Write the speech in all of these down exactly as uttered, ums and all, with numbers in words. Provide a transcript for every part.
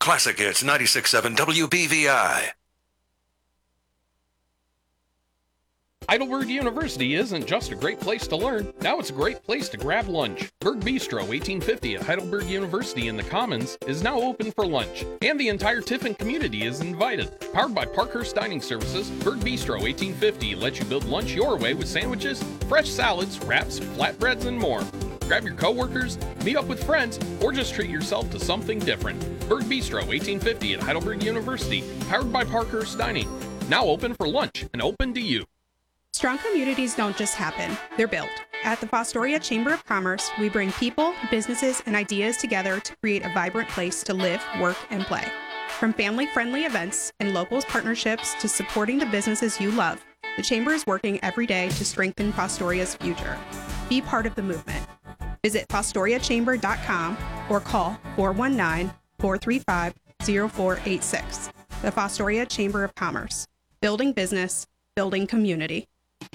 Classic Hits ninety-six point seven W B V I. Heidelberg University isn't just a great place to learn, now it's a great place to grab lunch. Berg Bistro eighteen fifty at Heidelberg University in the Commons is now open for lunch, and the entire Tiffin community is invited. Powered by Parkhurst Dining Services, Berg Bistro eighteen fifty lets you build lunch your way with sandwiches, fresh salads, wraps, flatbreads, and more. Grab your coworkers, meet up with friends, or just treat yourself to something different. Berg Bistro eighteen fifty at Heidelberg University, powered by Parkhurst Dining. Now open for lunch and open to you. Strong communities don't just happen, they're built. At the Fostoria Chamber of Commerce, we bring people, businesses, and ideas together to create a vibrant place to live, work, and play. From family-friendly events and locals partnerships to supporting the businesses you love, the Chamber is working every day to strengthen Fostoria's future. Be part of the movement. Visit fostoria chamber dot com or call four one nine, four three five, zero four eight six. The Fostoria Chamber of Commerce. Building business, building community.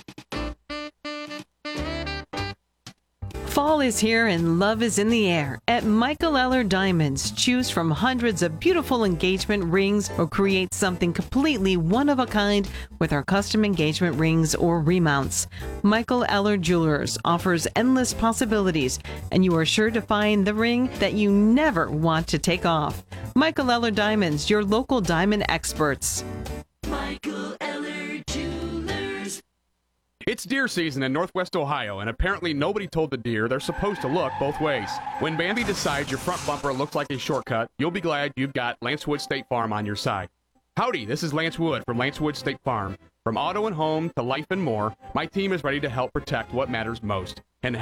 Fall is here and love is in the air. At Michael Eller Diamonds, choose from hundreds of beautiful engagement rings or create something completely one-of-a-kind with our custom engagement rings or remounts. Michael Eller Jewelers offers endless possibilities, and you are sure to find the ring that you never want to take off. Michael Eller Diamonds, your local diamond experts. Michael Eller Jewelers. It's deer season in Northwest Ohio, and apparently nobody told the deer they're supposed to look both ways. When Bambi decides your front bumper looks like a shortcut, you'll be glad you've got Lance Wood State Farm on your side. Howdy, this is Lance Wood from Lance Wood State Farm. From auto and home to life and more, my team is ready to help protect what matters most. And